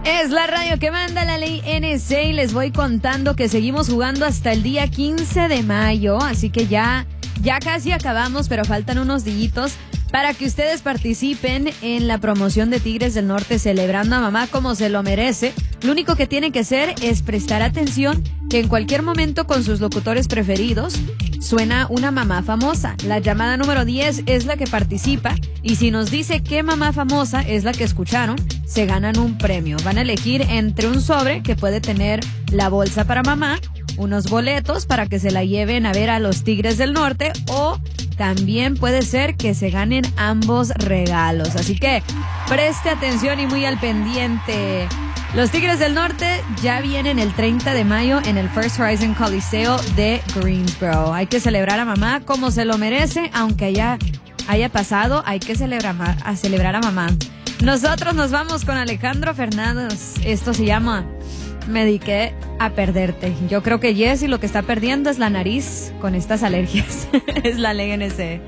Es la radio que manda la ley NC y les voy contando que seguimos jugando hasta el día 15 de mayo, así que ya casi acabamos, pero faltan unos días para que ustedes participen en la promoción de Tigres del Norte celebrando a mamá como se lo merece. Lo único que tienen que hacer es prestar atención que en cualquier momento con sus locutores preferidos suena una mamá famosa. La llamada número 10 es la que participa y si nos dice qué mamá famosa es la que escucharon, se ganan un premio. Van a elegir entre un sobre que puede tener la bolsa para mamá, unos boletos para que se la lleven a ver a los Tigres del Norte o también puede ser que se ganen ambos regalos. Así que preste atención y muy al pendiente. Los Tigres del Norte ya vienen el 30 de mayo en el First Horizon Coliseo de Greensboro. Hay que celebrar a mamá como se lo merece, aunque ya haya pasado, hay que celebrar a mamá. Nosotros nos vamos con Alejandro Fernández. Esto se llama Me dediqué a perderte. Yo creo que Jessy lo que está perdiendo es la nariz con estas alergias. Es la ley NC.